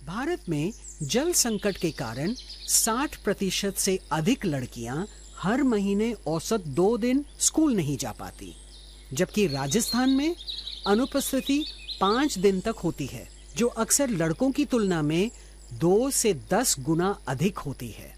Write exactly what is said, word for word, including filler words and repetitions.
भारत में जल संकट के कारण साठ प्रतिशत से अधिक लड़कियां हर महीने औसत दो दिन स्कूल नहीं जा पाती, जबकि राजस्थान में अनुपस्थिति पाँच दिन तक होती है, जो अक्सर लड़कों की तुलना में दो से दस गुना अधिक होती है।